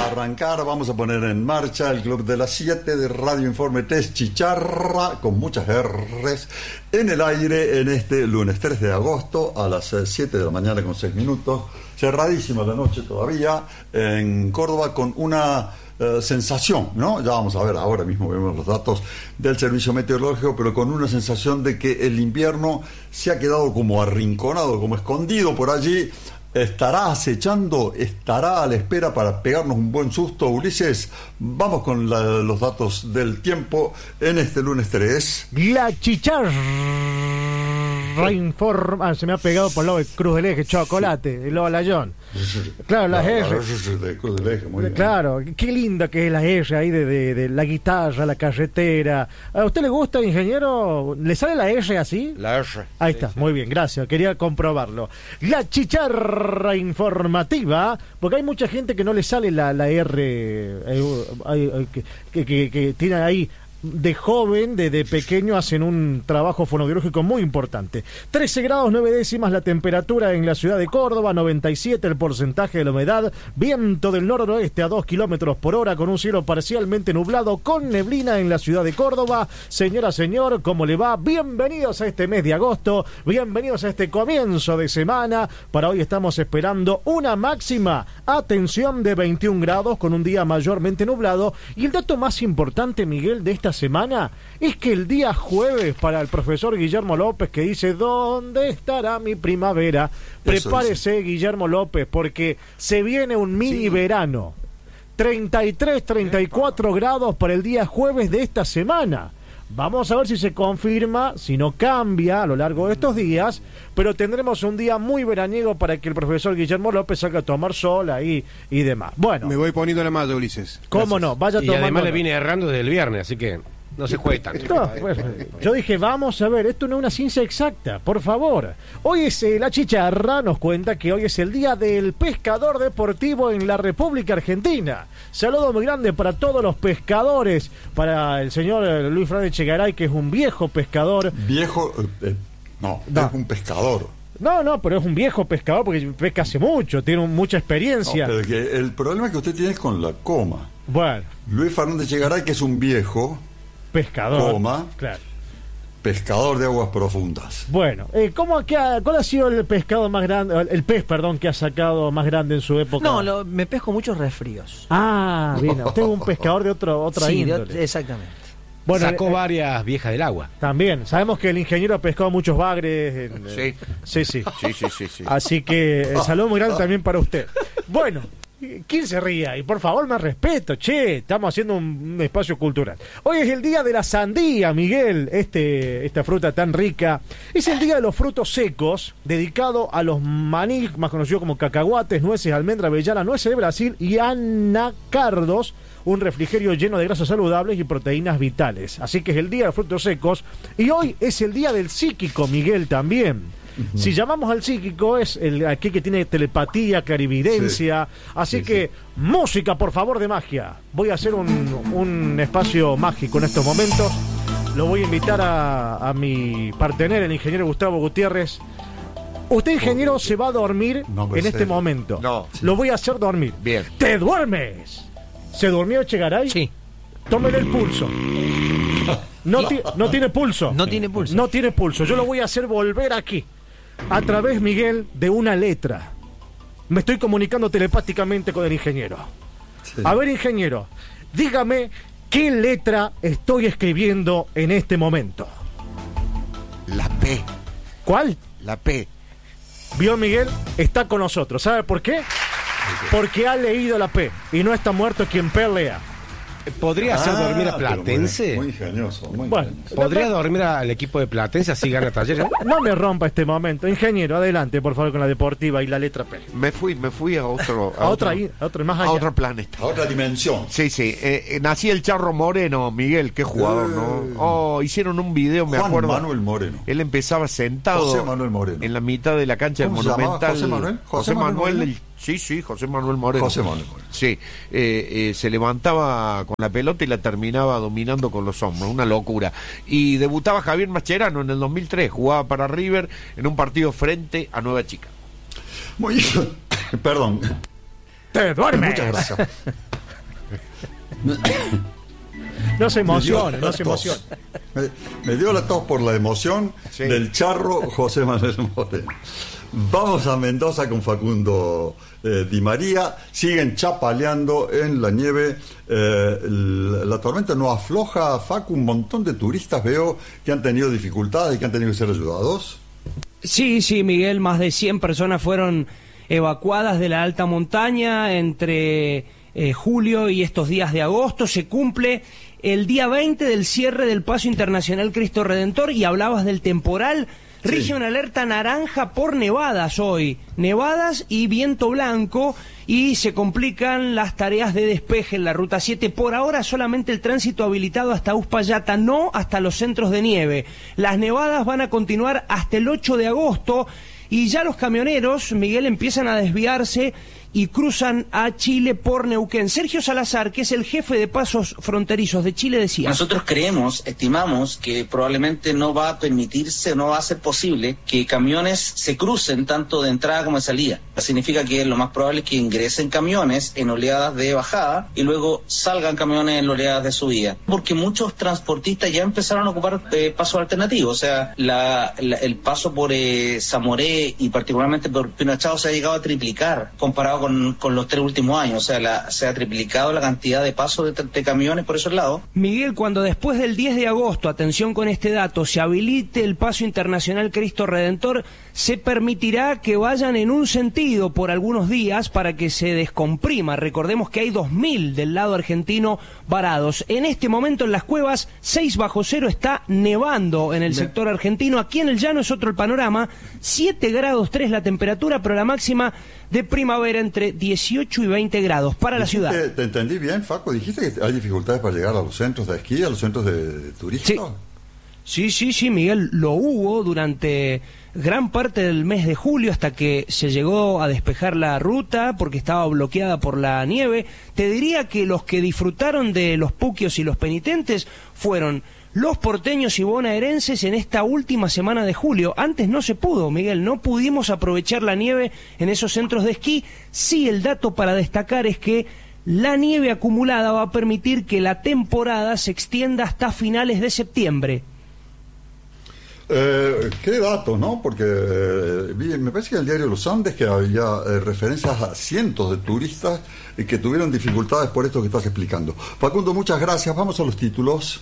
arrancar, vamos a poner en marcha el Club de las 7 de Radio Informe Test Chicharra, con muchas R's, en el aire en este lunes 3 de agosto a las 7 de la mañana con 6 minutos. Cerradísima la noche todavía en Córdoba con una sensación, ¿no? Ya vamos a ver, ahora mismo vemos los datos del servicio meteorológico, pero con una sensación de que el invierno se ha quedado como arrinconado, como escondido por allí. ¿Estará acechando? ¿Estará a la espera para pegarnos un buen susto, Ulises? Vamos con los datos del tiempo en este lunes 3. La Chicharra informa... se me ha pegado por el lado de Cruz del Eje, chocolate, el lobo Layón. Claro, las R. De Cruz del Eje, muy bien. Claro, qué linda que es la R ahí de la guitarra, la carretera. ¿A usted le gusta, ingeniero? ¿Le sale la R así? La R. Ahí está, muy bien, gracias, quería comprobarlo. La Chicharra informativa, porque hay mucha gente que no le sale la R, que tiene ahí de joven, de pequeño, hacen un trabajo fonoaudiológico muy importante. 13 grados 9 décimas la temperatura en la ciudad de Córdoba, 97 el porcentaje de la humedad, viento del noroeste a 2 kilómetros por hora, con un cielo parcialmente nublado, con neblina en la ciudad de Córdoba. Señora, señor, ¿cómo le va? Bienvenidos a este mes de agosto, bienvenidos a este comienzo de semana. Para hoy estamos esperando una máxima, atención, de 21 grados, con un día mayormente nublado. Y el dato más importante, Miguel, de esta semana es que el día jueves, para el profesor Guillermo López, que dice ¿dónde estará mi primavera? Prepárese, Guillermo López, porque se viene un mini verano. 33, 34 grados para el día jueves de esta semana. Vamos a ver si se confirma, si no cambia a lo largo de estos días, pero tendremos un día muy veraniego para que el profesor Guillermo López salga a tomar sol ahí y demás. Bueno, me voy poniendo la malla, Ulises. ¿Cómo no? Vaya y tomando. además le vine errando desde el viernes, así que no se juegue tanto. No, pues, yo dije, vamos a ver, esto no es una ciencia exacta, por favor. Hoy es la Chicharra, nos cuenta que hoy es el día del pescador deportivo en la República Argentina. Saludo muy grande para todos los pescadores, para el señor Luis Fernández Chegaray, que es un viejo pescador. Viejo, no, es un pescador. No, pero es un viejo pescador porque pesca hace mucho, tiene mucha experiencia. No, pero que el problema que usted tiene es con la coma. Bueno. Luis Fernández Chegaray, que es un viejo pescador, coma, claro, pescador de aguas profundas. Bueno, ¿cuál ha sido el pescado más grande, el pez, perdón, que ha sacado más grande en su época? No, me pesco muchos resfríos. Ah, bien, usted es un pescador de otra índole. Exactamente. Bueno, sacó varias viejas del agua. También, sabemos que el ingeniero ha pescado muchos bagres. Sí. Así que saludo muy grande también para usted. Bueno, ¿quién se ría? Y por favor, más respeto, estamos haciendo un espacio cultural. Hoy es el día de la sandía, Miguel, esta fruta tan rica. Es el día de los frutos secos, dedicado a los maní, más conocidos como cacahuates, nueces, almendra, avellana, nueces de Brasil y anacardos, un refrigerio lleno de grasas saludables y proteínas vitales. Así que es el día de los frutos secos. Y hoy es el día del psíquico, Miguel, también. Uh-huh. Si llamamos al psíquico, es aquel que tiene telepatía, clarividencia. Sí, así que, música, por favor, de magia. Voy a hacer un espacio mágico en estos momentos. Lo voy a invitar a mi partener, el ingeniero Gustavo Gutiérrez. Usted, ingeniero, se va a dormir en este momento. No. Lo voy a hacer dormir. Bien. ¡Te duermes! ¿Se durmió Chegaray? Sí. Tómele el pulso. No tiene pulso. No tiene pulso. No tiene pulso. Yo lo voy a hacer volver aquí. A través, Miguel, de una letra. Me estoy comunicando telepáticamente con el ingeniero. Sí. A ver, ingeniero, dígame qué letra estoy escribiendo en este momento. La P. ¿Cuál? La P. ¿Vio, Miguel? Está con nosotros. ¿Sabe por qué? Porque ha leído la P y no está muerto quien pelea. ¿Podría hacer dormir a Platense? Muy ingenioso, muy bueno, ingenioso. ¿Podría dormir al equipo de Platense así gana Talleres? No me rompa este momento. Ingeniero, adelante, por favor, con la deportiva y la letra P. Me fui a otro... a otro más allá. A otro planeta. A otra dimensión. Sí. Nací el Charro Moreno, Miguel, qué jugador, ¿no? Hicieron un video, me acuerdo. Manuel Moreno. Él empezaba sentado José Manuel Moreno. En la mitad de la cancha del Monumental. ¿José Manuel? José Manuel. Sí, José Manuel Moreno. José Manuel Moreno. Sí, se levantaba con la pelota y la terminaba dominando con los hombros, una locura. Y debutaba Javier Mascherano en el 2003, jugaba para River en un partido frente a Nueva Chica. Muy bien. Perdón. Te duermes. Muchas gracias. No se emocione, no se emocione. Me dio la tos por la emoción del charro José Manuel Moreno. Vamos a Mendoza con Facundo Di María. Siguen chapaleando en la nieve. La tormenta no afloja, Facu. Un montón de turistas veo que han tenido dificultades y que han tenido que ser ayudados. Sí, Miguel, más de 100 personas fueron evacuadas de la alta montaña entre julio y estos días de agosto. Se cumple el día 20 del cierre del Paso Internacional Cristo Redentor y hablabas del temporal. Rige una alerta naranja por nevadas hoy, nevadas y viento blanco, y se complican las tareas de despeje en la Ruta 7. Por ahora solamente el tránsito habilitado hasta Uspallata, no hasta los centros de nieve. Las nevadas van a continuar hasta el 8 de agosto y ya los camioneros, Miguel, empiezan a desviarse y cruzan a Chile por Neuquén. Sergio Salazar, que es el jefe de pasos fronterizos de Chile, decía: nosotros estimamos que probablemente no va a permitirse, no va a ser posible que camiones se crucen tanto de entrada como de salida. Significa que lo más probable es que ingresen camiones en oleadas de bajada y luego salgan camiones en oleadas de subida. Porque muchos transportistas ya empezaron a ocupar pasos alternativos. O sea, el paso por Zamoré y particularmente por Pinachao se ha llegado a triplicar comparado con los 3 últimos años. O sea, se ha triplicado la cantidad de pasos de camiones por esos lados. Miguel, cuando después del 10 de agosto, atención con este dato, se habilite el Paso Internacional Cristo Redentor, se permitirá que vayan en un sentido por algunos días para que se descomprima. Recordemos que hay 2.000 del lado argentino varados. En este momento en las cuevas, 6 bajo cero, está nevando en el sector argentino. Aquí en el llano es otro el panorama, 7 grados 3 la temperatura, pero la máxima de primavera entre 18 y 20 grados para la ciudad. ¿Te entendí bien, Facu? ¿Dijiste que hay dificultades para llegar a los centros de esquí, a los centros de turismo? Sí, Miguel, lo hubo durante gran parte del mes de julio hasta que se llegó a despejar la ruta porque estaba bloqueada por la nieve. Te diría que los que disfrutaron de los puquios y los penitentes fueron los porteños y bonaerenses en esta última semana de julio. Antes no se pudo, Miguel, no pudimos aprovechar la nieve en esos centros de esquí. Sí, el dato para destacar es que la nieve acumulada va a permitir que la temporada se extienda hasta finales de septiembre. Qué dato, ¿no? Porque me parece que en el diario Los Andes que había referencias a cientos de turistas que tuvieron dificultades por esto que estás explicando. Facundo, muchas gracias. Vamos a los títulos.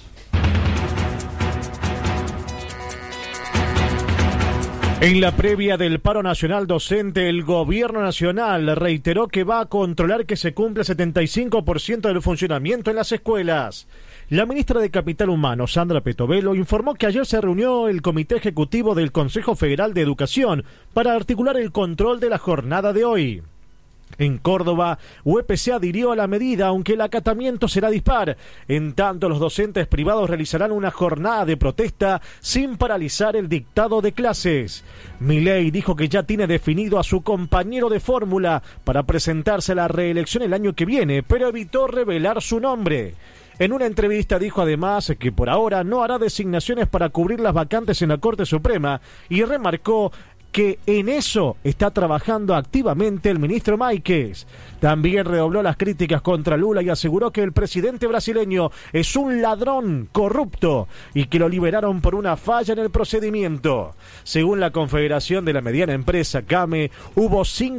En la previa del paro nacional docente, el gobierno nacional reiteró que va a controlar que se cumpla el 75% del funcionamiento en las escuelas. La ministra de Capital Humano, Sandra Petovelo, informó que ayer se reunió el Comité Ejecutivo del Consejo Federal de Educación para articular el control de la jornada de hoy. En Córdoba, UPC adhirió a la medida, aunque el acatamiento será dispar. En tanto, los docentes privados realizarán una jornada de protesta sin paralizar el dictado de clases. Milei dijo que ya tiene definido a su compañero de fórmula para presentarse a la reelección el año que viene, pero evitó revelar su nombre. En una entrevista dijo además que por ahora no hará designaciones para cubrir las vacantes en la Corte Suprema y remarcó que en eso está trabajando activamente el ministro Máiquez. También redobló las críticas contra Lula y aseguró que el presidente brasileño es un ladrón corrupto y que lo liberaron por una falla en el procedimiento. Según la Confederación de la Mediana Empresa, CAME, hubo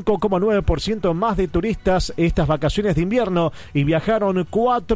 5,9% más de turistas estas vacaciones de invierno y viajaron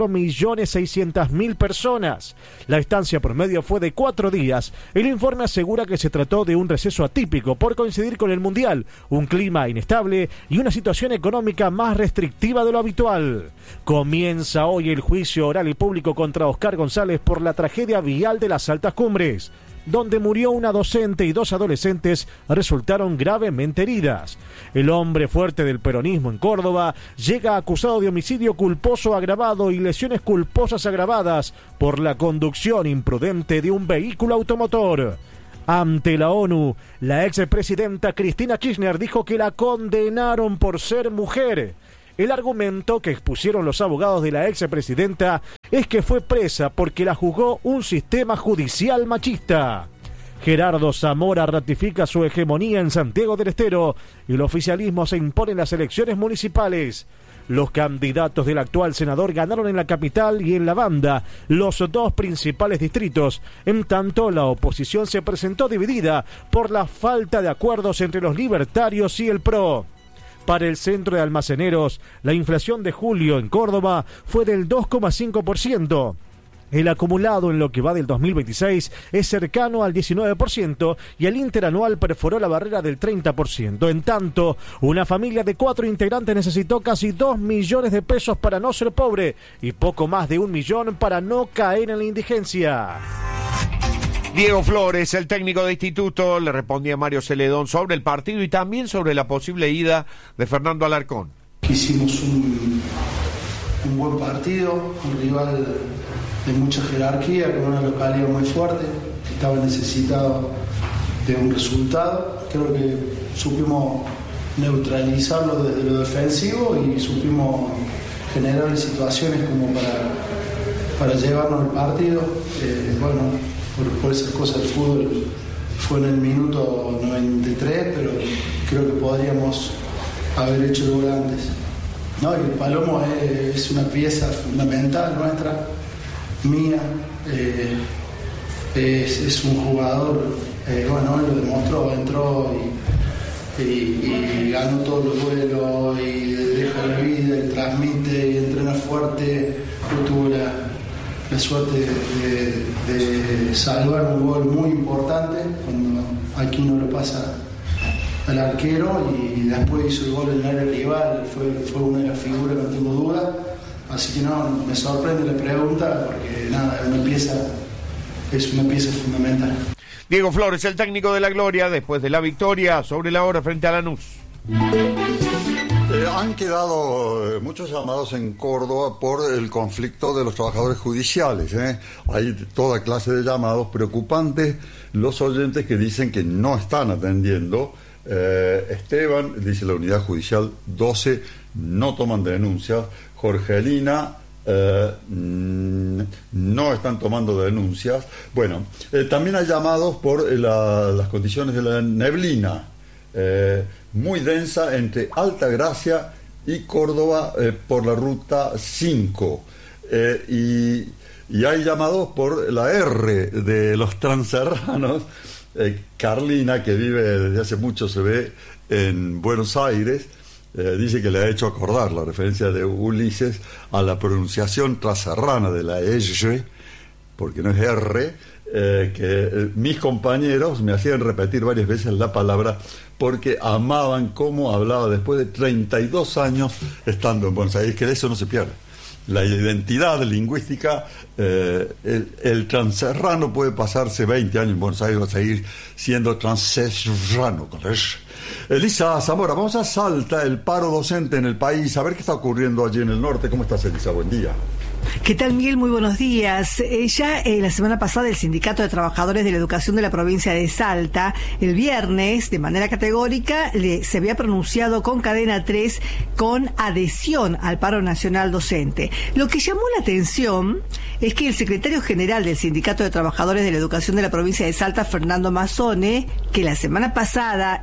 4.600.000 personas. La estancia promedio fue de 4 días. El informe asegura que se trató de un receso atípico por coincidir con el Mundial, un clima inestable y una situación económica más restrictiva de lo habitual. Comienza hoy el juicio oral y público contra Oscar González por la tragedia vial de las Altas Cumbres, donde murió una docente y 2 adolescentes resultaron gravemente heridas. El hombre fuerte del peronismo en Córdoba llega acusado de homicidio culposo agravado y lesiones culposas agravadas por la conducción imprudente de un vehículo automotor. Ante la ONU, la expresidenta Cristina Kirchner dijo que la condenaron por ser mujer. El argumento que expusieron los abogados de la expresidenta es que fue presa porque la juzgó un sistema judicial machista. Gerardo Zamora ratifica su hegemonía en Santiago del Estero y el oficialismo se impone en las elecciones municipales. Los candidatos del actual senador ganaron en la capital y en La Banda, los dos principales distritos. En tanto, la oposición se presentó dividida por la falta de acuerdos entre los libertarios y el PRO. Para el Centro de Almaceneros, la inflación de julio en Córdoba fue del 2,5%. El acumulado en lo que va del 2026 es cercano al 19% y el interanual perforó la barrera del 30%. En tanto, una familia de 4 integrantes necesitó casi 2 millones de pesos para no ser pobre y poco más de 1 millón para no caer en la indigencia. Diego Flores, el técnico de Instituto, le respondía a Mario Celedón sobre el partido y también sobre la posible ida de Fernando Alarcón. Hicimos un buen partido, un rival de mucha jerarquía, con una localidad muy fuerte, que estaba necesitado de un resultado. Creo que supimos neutralizarlo desde lo defensivo y supimos generar situaciones como para llevarnos el partido. Por esas cosas el fútbol fue en el minuto 93, pero creo que podríamos haber hecho el gol antes. No, y el Palomo es una pieza fundamental nuestra, mía. Es un jugador, lo demostró, entró y ganó todos los duelos y deja la vida y transmite y entrena fuerte. Yo tuve la suerte de salvar un gol muy importante cuando Aquino lo pasa al arquero y después hizo el gol en el área rival. Fue una de las figuras, no tengo duda. Así que me sorprende la pregunta porque es una pieza fundamental. Diego Flores, el técnico de la Gloria, después de la victoria sobre la hora frente a Lanús. Han quedado muchos llamados en Córdoba por el conflicto de los trabajadores judiciales. Hay toda clase de llamados preocupantes. Los oyentes que dicen que no están atendiendo. Esteban, dice la unidad judicial 12, no toman denuncias. Jorgelina, no están tomando denuncias. Bueno, también hay llamados por las condiciones de la neblina. Muy densa entre Altagracia y Córdoba por la ruta 5 y hay llamados por la R de los transerranos. Carlina, que vive desde hace mucho, se ve en Buenos Aires, dice que le ha hecho acordar la referencia de Ulises a la pronunciación transerrana de la R, porque no es R, que mis compañeros me hacían repetir varias veces la palabra porque amaban cómo hablaba después de 32 años estando en Buenos Aires, que eso no se pierde. La identidad lingüística, el transerrano puede pasarse 20 años en Buenos Aires, va a seguir siendo transerrano. Elisa Zamora, vamos a Salta, el paro docente en el país, a ver qué está ocurriendo allí en el norte. ¿Cómo estás, Elisa? Buen día. ¿Qué tal, Miguel? Muy buenos días. La semana pasada el Sindicato de Trabajadores de la Educación de la provincia de Salta, el viernes, de manera categórica, se había pronunciado con Cadena 3 con adhesión al paro nacional docente. Lo que llamó la atención es que el secretario general del Sindicato de Trabajadores de la Educación de la provincia de Salta, Fernando Mazzone, que la semana pasada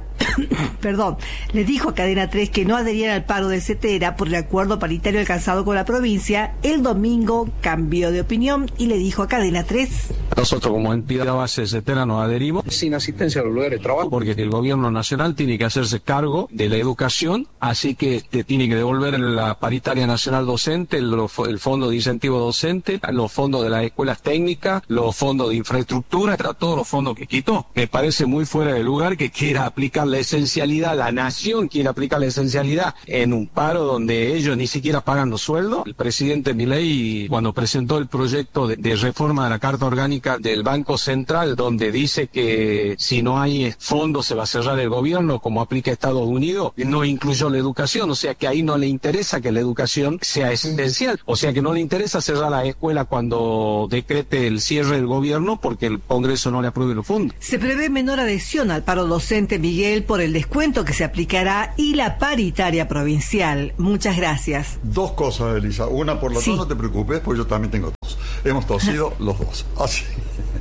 le dijo a Cadena 3 que no adherían al paro de Cetera por el acuerdo paritario alcanzado con la provincia, el domingo cambió de opinión y le dijo a Cadena 3: nosotros como entidad base de Cetera nos adherimos sin asistencia a los lugares de trabajo porque el gobierno nacional tiene que hacerse cargo de la educación, así que te tiene que devolver la paritaria nacional docente, el fondo de incentivo docente, los fondos de las escuelas técnicas, los fondos de infraestructura, todos los fondos que quitó. Me parece muy fuera de lugar que quiera aplicar la esencialidad, la nación quiere aplicar la esencialidad en un paro donde ellos ni siquiera pagan los sueldos. El presidente Milei, cuando presentó el proyecto de reforma de la Carta Orgánica del Banco Central, donde dice que si no hay fondos se va a cerrar el gobierno, como aplica Estados Unidos, no incluyó la educación, o sea que ahí no le interesa que la educación sea esencial, o sea que no le interesa cerrar la escuela cuando decrete el cierre del gobierno porque el Congreso no le apruebe los fondos. Se prevé menor adhesión al paro docente, Miguel, por el descuento que se aplicará y la paritaria provincial. Muchas gracias. Dos cosas, Elisa. Una, por la tos, no te preocupes, porque yo también tengo tos. Hemos tosido los dos. Así.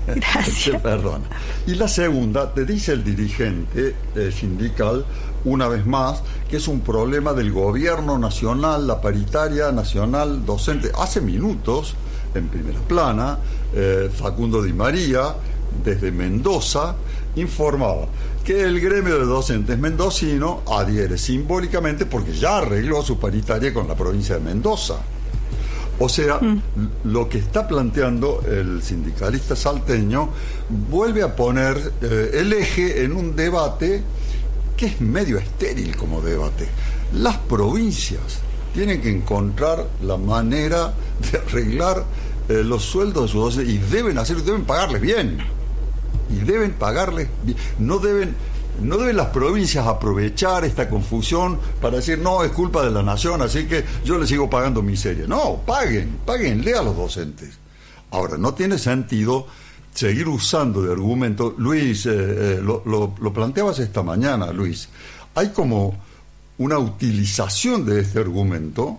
Gracias. Se perdona. Y la segunda, te dice el dirigente sindical, una vez más, que es un problema del gobierno nacional, la paritaria nacional docente. Hace minutos, en primera plana, Facundo Di María, desde Mendoza, informaba que el gremio de docentes mendocino adhiere simbólicamente porque ya arregló su paritaria con la provincia de Mendoza. O sea, lo que está planteando el sindicalista salteño vuelve a poner el eje en un debate que es medio estéril como debate. Las provincias tienen que encontrar la manera de arreglar los sueldos de sus docentes y deben pagarles bien. Y deben pagarles bien. No deben las provincias aprovechar esta confusión para decir, no, es culpa de la nación, así que yo le sigo pagando miseria. No, páguenle a los docentes. Ahora, no tiene sentido seguir usando de argumento. Luis, lo planteabas esta mañana, Luis. Hay como una utilización de este argumento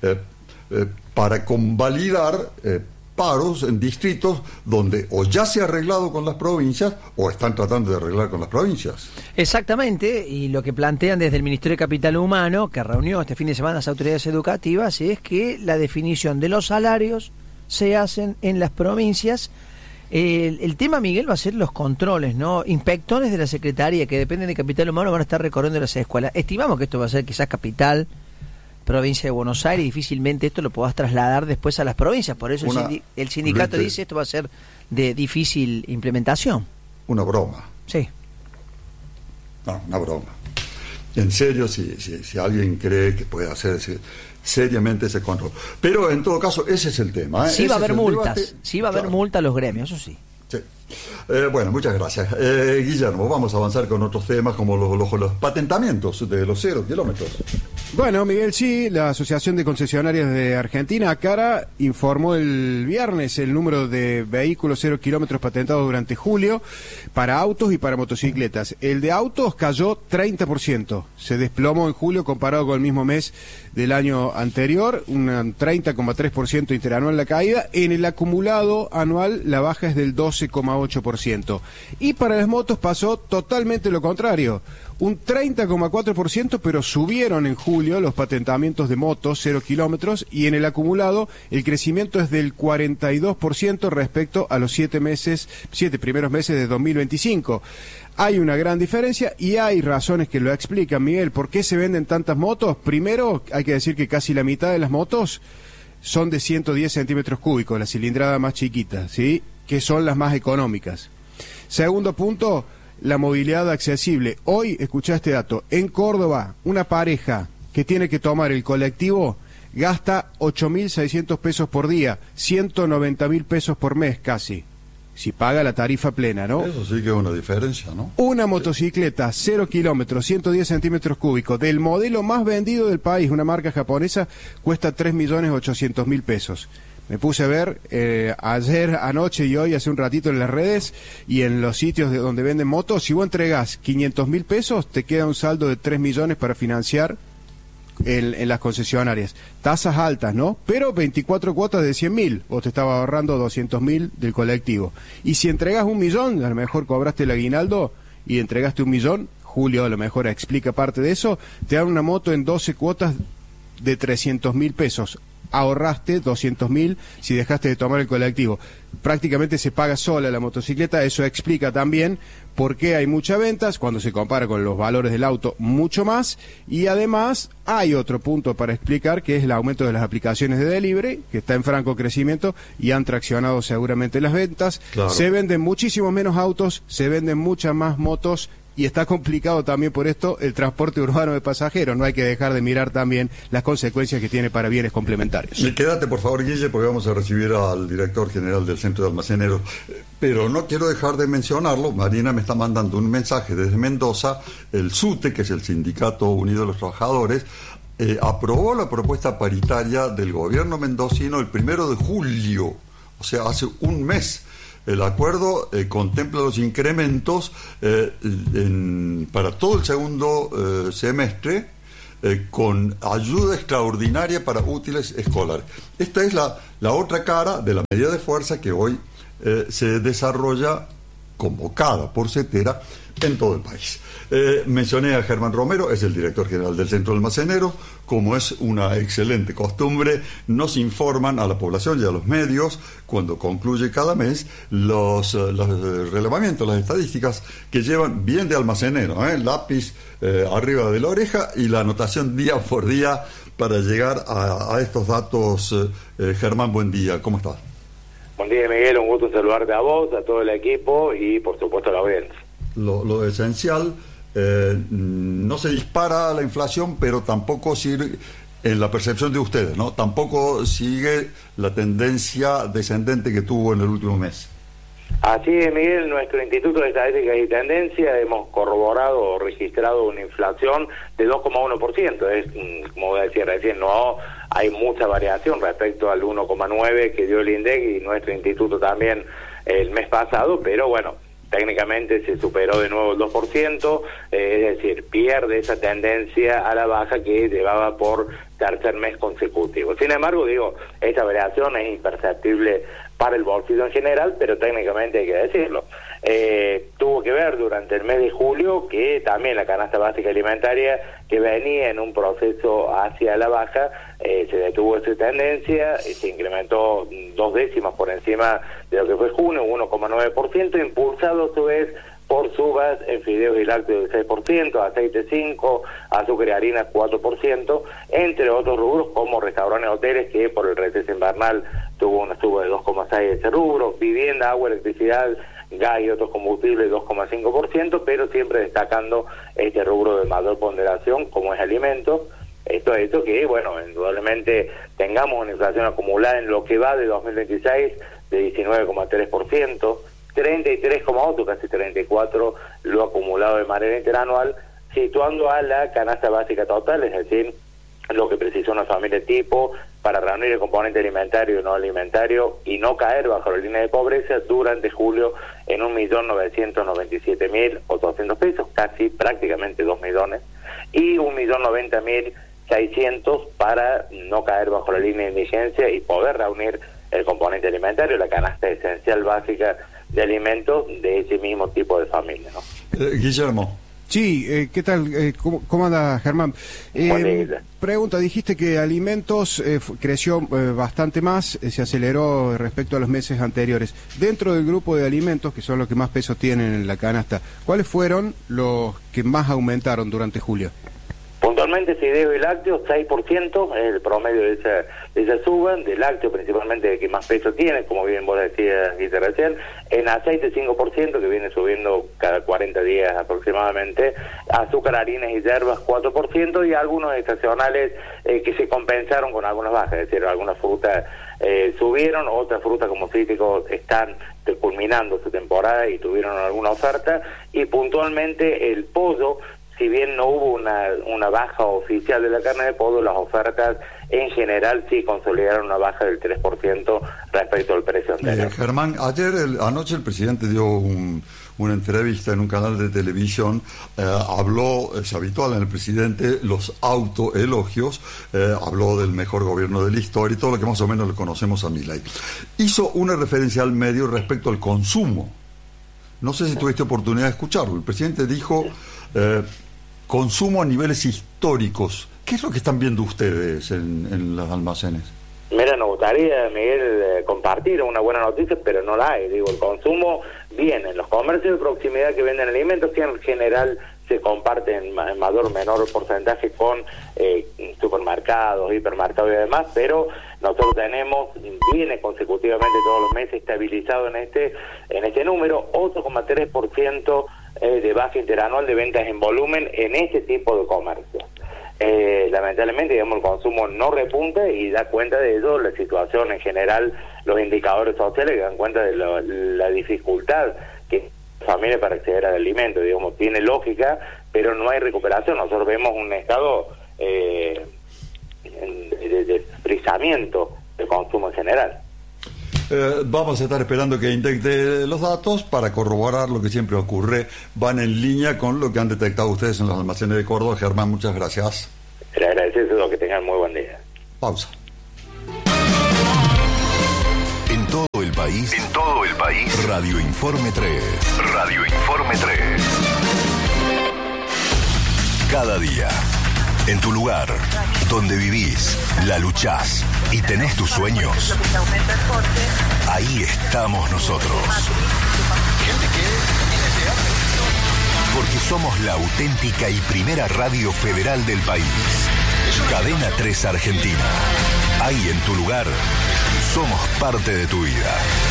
para convalidar paros en distritos donde o ya se ha arreglado con las provincias o están tratando de arreglar con las provincias. Exactamente, y lo que plantean desde el Ministerio de Capital Humano, que reunió este fin de semana las autoridades educativas, es que la definición de los salarios se hacen en las provincias. El tema, Miguel, va a ser los controles, ¿no? Inspectores de la Secretaría que dependen de Capital Humano van a estar recorriendo las escuelas. Estimamos que esto va a ser quizás capital, provincia de Buenos Aires, y difícilmente esto lo puedas trasladar después a las provincias. Por eso el sindicato dice esto va a ser de difícil implementación. Una broma. Sí. No, una broma. En serio, si alguien cree que puede hacer seriamente ese control. Pero en todo caso, ese es el tema. Sí va a haber multas. Sí va a haber multas a los gremios, eso sí. Sí. Bueno, muchas gracias. Guillermo, vamos a avanzar con otros temas como los patentamientos de los 0 kilómetros. Bueno, Miguel, sí, la Asociación de Concesionarias de Argentina, ACARA, informó el viernes el número de vehículos 0 kilómetros patentados durante julio para autos y para motocicletas. El de autos cayó 30%, se desplomó en julio comparado con el mismo mes del año anterior, un 30,3% interanual la caída. En el acumulado anual la baja es del 12,8%. Y para las motos pasó totalmente lo contrario, un 30,4%, pero subieron en julio los patentamientos de motos 0 kilómetros y en el acumulado el crecimiento es del 42% respecto a los 7 primeros meses de 2025. Hay una gran diferencia y hay razones que lo explican, Miguel. ¿Por qué se venden tantas motos? Primero, hay que decir que casi la mitad de las motos son de 110 centímetros cúbicos, la cilindrada más chiquita, ¿sí?, que son las más económicas. Segundo punto, la movilidad accesible. Hoy, escuchá este dato, en Córdoba, una pareja que tiene que tomar el colectivo gasta 8.600 pesos por día, 190.000 pesos por mes casi, si paga la tarifa plena, ¿no? Eso sí que es una diferencia, ¿no? Una motocicleta, 0 kilómetros, 110 centímetros cúbicos, del modelo más vendido del país, una marca japonesa, cuesta 3.800.000 pesos. Me puse a ver ayer, anoche y hoy, hace un ratito en las redes y en los sitios de donde venden motos. Si vos entregás 500.000 pesos, te queda un saldo de 3 millones para financiar en las concesionarias. Tasas altas, ¿no? Pero 24 cuotas de 100.000. Vos te estabas ahorrando 200.000 del colectivo. Y si entregás 1 millón, a lo mejor cobraste el aguinaldo y entregaste 1 millón, Julio a lo mejor explica parte de eso, te dan una moto en 12 cuotas de 300.000 pesos. Ahorraste 200.000 si dejaste de tomar el colectivo. Prácticamente se paga sola la motocicleta. Eso explica también por qué hay muchas ventas cuando se compara con los valores del auto, mucho más. Y además hay otro punto para explicar, que es el aumento de las aplicaciones de delivery, que está en franco crecimiento y han traccionado seguramente las ventas. Claro. Se venden muchísimos menos autos, se venden muchas más motos. Y está complicado también por esto el transporte urbano de pasajeros. No hay que dejar de mirar también las consecuencias que tiene para bienes complementarios. Y quédate, por favor, Guille, porque vamos a recibir al director general del Centro de Almaceneros. Pero no quiero dejar de mencionarlo. Marina me está mandando un mensaje desde Mendoza. El SUTE, que es el Sindicato Unido de los Trabajadores, aprobó la propuesta paritaria del gobierno mendocino el 1 de julio. O sea, hace un mes. El acuerdo contempla los incrementos para todo el segundo semestre con ayuda extraordinaria para útiles escolares. Esta es la otra cara de la medida de fuerza que hoy se desarrolla convocada por CETERA en todo el país. Mencioné a Germán Romero, es el director general del Centro de Almaceneros. Como es una excelente costumbre, nos informan a la población y a los medios, cuando concluye cada mes, los relevamientos, las estadísticas que llevan bien de almacenero, lápiz arriba de la oreja y la anotación día por día para llegar a estos datos. Germán, buen día, ¿cómo estás? Buen día, Miguel, un gusto saludarte a vos, a todo el equipo y por supuesto a la audiencia. Lo esencial, no se dispara la inflación, pero tampoco sigue, en la percepción de ustedes, ¿no? Tampoco sigue la tendencia descendente que tuvo en el último mes. Así es, Miguel, nuestro Instituto de Estadísticas y Tendencia hemos corroborado o registrado una inflación de 2,1%. Es, como decía recién, no hay mucha variación respecto al 1,9% que dio el INDEC y nuestro instituto también el mes pasado, pero bueno, técnicamente se superó de nuevo el 2%, es decir, pierde esa tendencia a la baja que llevaba por tercer mes consecutivo. Sin embargo, digo, esta variación es imperceptible para el bolsillo en general, pero técnicamente hay que decirlo. Tuvo que ver durante el mes de julio que también la canasta básica alimentaria, que venía en un proceso hacia la baja, se detuvo esa tendencia y se incrementó 2 décimas por encima de lo que fue junio, 1,9%, impulsado a su vez por subas en fideos y lácteos del 6%, aceite 5%, azúcar y harina 4%, entre otros rubros como restaurantes y hoteles, que por el receso invernal tuvo una suba de 2,6% ese rubro, vivienda, agua, electricidad, gas y otros combustibles 2,5%, pero siempre destacando este rubro de mayor ponderación como es alimentos. Esto ha hecho que, bueno, indudablemente tengamos una inflación acumulada en lo que va de 2026 de 19,3%, 33,8%, casi 34% lo acumulado de manera interanual, situando a la canasta básica total, es decir, lo que precisa una familia tipo para reunir el componente alimentario y no alimentario y no caer bajo la línea de pobreza durante julio en 1.997.800 pesos, casi prácticamente 2 millones, y 1.090.600 para no caer bajo la línea de indigencia y poder reunir el componente alimentario, la canasta esencial básica de alimentos de ese mismo tipo de familia, ¿no? Guillermo. Sí, ¿qué tal? ¿Cómo anda, Germán? Pregunta, dijiste que alimentos creció bastante más, se aceleró respecto a los meses anteriores. Dentro del grupo de alimentos, que son los que más peso tienen en la canasta, ¿cuáles fueron los que más aumentaron durante julio? Puntualmente fideo y lácteos, 6% es el promedio de esa suba, de lácteo principalmente el que más peso tiene, como bien vos decías recién, en aceite 5% que viene subiendo cada 40 días aproximadamente, azúcar, harinas y hierbas 4% y algunos estacionales que se compensaron con algunas bajas, es decir, algunas frutas subieron, otras frutas como cítricos están culminando su temporada y tuvieron alguna oferta, y puntualmente el pollo, si bien no hubo una baja oficial de la carne de pollo, las ofertas en general sí consolidaron una baja del 3% respecto al precio anterior. Germán, anoche el presidente dio una entrevista en un canal de televisión, habló, es habitual en el presidente, los autoelogios, habló del mejor gobierno de la historia y todo lo que más o menos le conocemos a Milei. Hizo una referencia al medio respecto al consumo. No sé si tuviste oportunidad de escucharlo. El presidente dijo... consumo a niveles históricos. ¿Qué es lo que están viendo ustedes en los almacenes? Mira, nos gustaría, Miguel, compartir una buena noticia, pero no la hay. Digo, el consumo viene en los comercios de proximidad que venden alimentos, que en general se comparten en mayor o menor porcentaje con supermercados, hipermercados y demás, pero nosotros viene consecutivamente todos los meses estabilizado en este número, 8,3% de base interanual de ventas en volumen en este tipo de comercio. Lamentablemente, digamos, el consumo no repunta y da cuenta de ello la situación en general, los indicadores sociales que dan cuenta de la dificultad que la familia para acceder al alimento, digamos, tiene lógica, pero no hay recuperación. Nosotros vemos un estado de frisamiento del consumo en general. Vamos a estar esperando que INDEC dé los datos para corroborar lo que siempre ocurre. Van en línea con lo que han detectado ustedes en los almacenes de Córdoba. Germán, muchas gracias. Le agradezco, que tengan muy buen día. Pausa. En todo el país. país. Radio Informe 3. Radio Informe 3. Cada día, en tu lugar, donde vivís, la luchás y tenés tus sueños, ahí estamos nosotros. Porque somos la auténtica y primera radio federal del país. Cadena 3 Argentina. Ahí en tu lugar, somos parte de tu vida.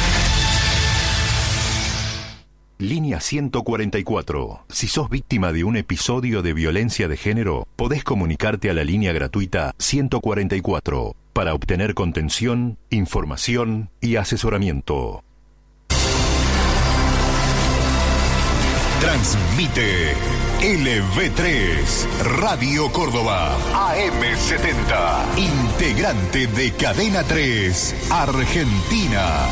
Línea 144. Si sos víctima de un episodio de violencia de género, podés comunicarte a la línea gratuita 144 para obtener contención, información y asesoramiento. Transmite LV3 Radio Córdoba AM70, integrante de Cadena 3 Argentina.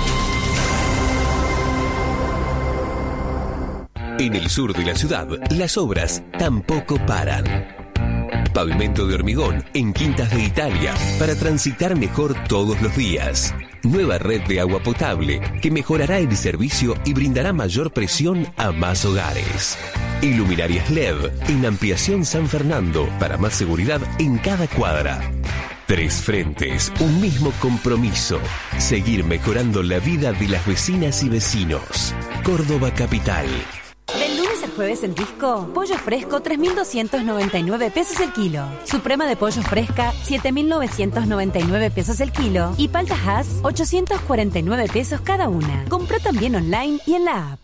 En el sur de la ciudad, las obras tampoco paran. Pavimento de hormigón en Quintas de Italia para transitar mejor todos los días. Nueva red de agua potable que mejorará el servicio y brindará mayor presión a más hogares. Iluminarias LED en Ampliación San Fernando para más seguridad en cada cuadra. 3 frentes, un mismo compromiso. Seguir mejorando la vida de las vecinas y vecinos. Córdoba Capital. Del lunes al jueves en Disco, pollo fresco 3.299 pesos el kilo. Suprema de pollo fresca 7.999 pesos el kilo. Y palta Hass 849 pesos cada una. Compró también online y en la app.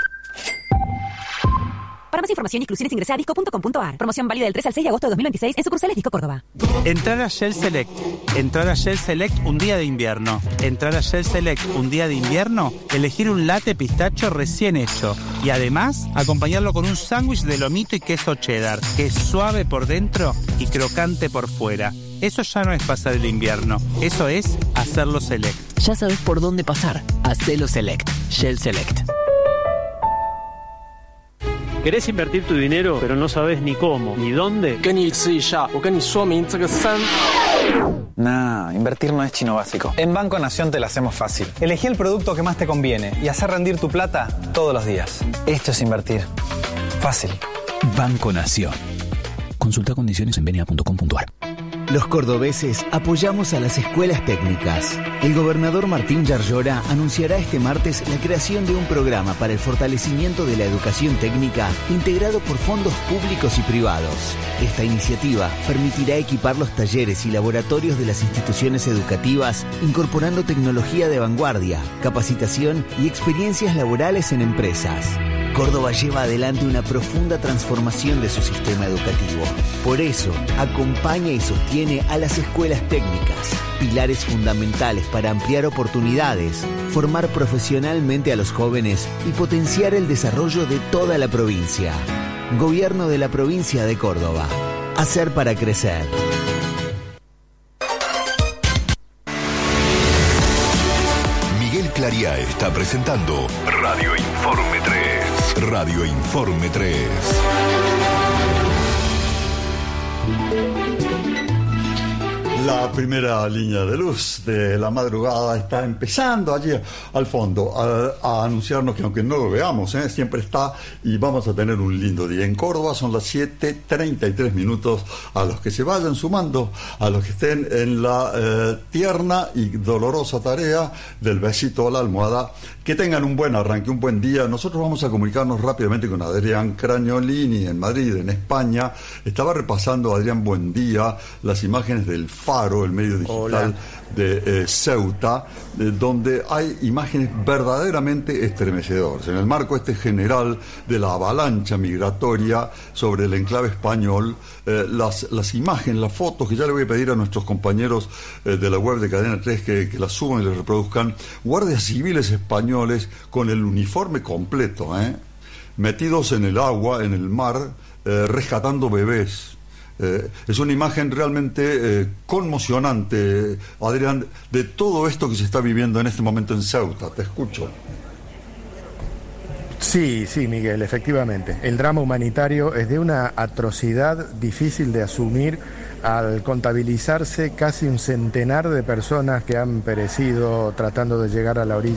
Para más información y exclusiones ingresa a disco.com.ar. Promoción válida del 3 al 6 de agosto de 2026 en sucursales Disco Córdoba. Entrar a Shell Select. Entrar a Shell Select un día de invierno. Entrar a Shell Select un día de invierno, elegir un latte pistacho recién hecho. Y además, acompañarlo con un sándwich de lomito y queso cheddar, que es suave por dentro y crocante por fuera. Eso ya no es pasar el invierno. Eso es hacerlo Select. Ya sabes por dónde pasar. Hacelo Select. Shell Select. ¿Querés invertir tu dinero, pero no sabes ni cómo, ni dónde? Nah, invertir no es chino básico. En Banco Nación te la hacemos fácil. Elegí el producto que más te conviene y hacer rendir tu plata todos los días. Esto es invertir. Fácil. Banco Nación. Consulta condiciones en bna.com.ar. Los cordobeses apoyamos a las escuelas técnicas. El gobernador Martín Yarlora anunciará este martes la creación de un programa para el fortalecimiento de la educación técnica integrado por fondos públicos y privados. Esta iniciativa permitirá equipar los talleres y laboratorios de las instituciones educativas, incorporando tecnología de vanguardia, capacitación y experiencias laborales en empresas. Córdoba lleva adelante una profunda transformación de su sistema educativo. Por eso, acompaña y sostiene a las escuelas técnicas, pilares fundamentales para ampliar oportunidades, formar profesionalmente a los jóvenes y potenciar el desarrollo de toda la provincia. Gobierno de la provincia de Córdoba. Hacer para crecer. Miguel Clariá está presentando Radio Informe 3. Radio Informe 3. La primera línea de luz de la madrugada está empezando allí al fondo a anunciarnos que aunque no lo veamos, siempre está y vamos a tener un lindo día en Córdoba. Son las 7:33 minutos. A los que se vayan sumando, a los que estén en la tierna y dolorosa tarea del besito a la almohada, que tengan un buen arranque, un buen día. Nosotros vamos a comunicarnos rápidamente con Adrián Cragnolini en Madrid, en España. Estaba repasando, Adrián, buen día, las imágenes del Faro, el medio digital de Ceuta, donde hay imágenes verdaderamente estremecedoras. En el marco general de la avalancha migratoria sobre el enclave español, las imágenes, las fotos, que ya le voy a pedir a nuestros compañeros de la web de Cadena 3 que las suban y las reproduzcan, guardias civiles españoles con el uniforme completo, metidos en el agua, en el mar, rescatando bebés. Es una imagen realmente conmocionante, Adrián, de todo esto que se está viviendo en este momento en Ceuta. Te escucho. Sí, Miguel, efectivamente. El drama humanitario es de una atrocidad difícil de asumir al contabilizarse casi un centenar de personas que han perecido tratando de llegar a la orilla